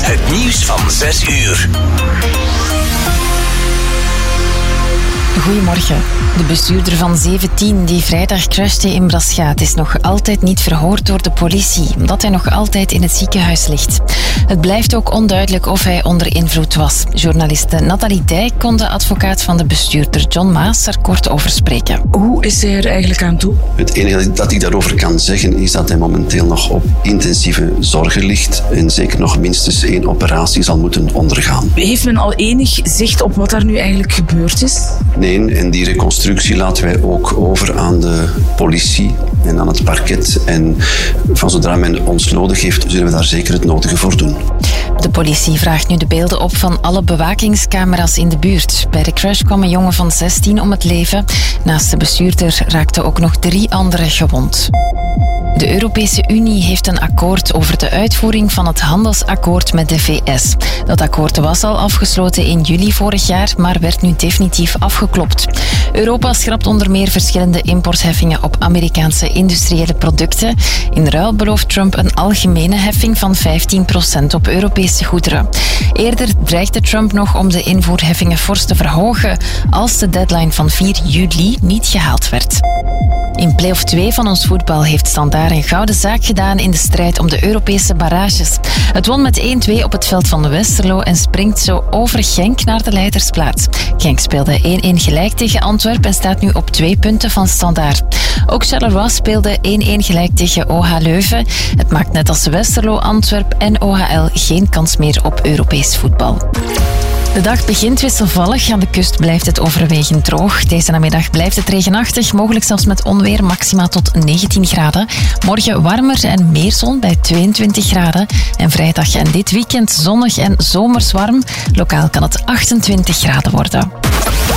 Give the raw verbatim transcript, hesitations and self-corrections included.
Het nieuws van zes uur. Goedemorgen. De bestuurder van zeventien die vrijdag crashte in Braschaat is nog altijd niet verhoord door de politie, omdat hij nog altijd in het ziekenhuis ligt. Het blijft ook onduidelijk of hij onder invloed was. Journaliste Nathalie Dijk kon de advocaat van de bestuurder John Maas er kort over spreken. Hoe is hij er eigenlijk aan toe? Het enige dat ik daarover kan zeggen is dat hij momenteel nog op intensieve zorgen ligt en zeker nog minstens één operatie zal moeten ondergaan. Heeft men al enig zicht op wat daar nu eigenlijk gebeurd is? Nee, en die reconstructie laten wij ook over aan de politie en aan het parket. En van zodra men ons nodig heeft, zullen we daar zeker het nodige voor doen. De politie vraagt nu de beelden op van alle bewakingscamera's in de buurt. Bij de crash kwam een jongen van zestien om het leven. Naast de bestuurder raakten ook nog drie anderen gewond. De Europese Unie heeft een akkoord over de uitvoering van het handelsakkoord met de V S. Dat akkoord was al afgesloten in juli vorig jaar, maar werd nu definitief afgeklopt. Europa schrapt onder meer verschillende importheffingen op Amerikaanse industriële producten. In ruil belooft Trump een algemene heffing van vijftien procent op Europese goederen. Eerder dreigde Trump nog om de invoerheffingen fors te verhogen als de deadline van vier juli niet gehaald werd. In play-off twee van ons voetbal heeft Standaard een gouden zaak gedaan in de strijd om de Europese barrages. Het won met één twee op het veld van de Westerlo en springt zo over Genk naar de leidersplaats. Genk speelde één-één gelijk tegen Antwerpen en staat nu op twee punten van Standaard. Ook Charleroi speelde één-één gelijk tegen O H Leuven. Het maakt net als Westerlo, Antwerpen en O H L geen kans meer op Europees voetbal. De dag begint wisselvallig. Aan de kust blijft het overwegend droog. Deze namiddag blijft het regenachtig, mogelijk zelfs met onweer, maxima tot negentien graden. Morgen warmer en meer zon bij tweeëntwintig graden. En vrijdag en dit weekend zonnig en zomers warm. Lokaal kan het achtentwintig graden worden.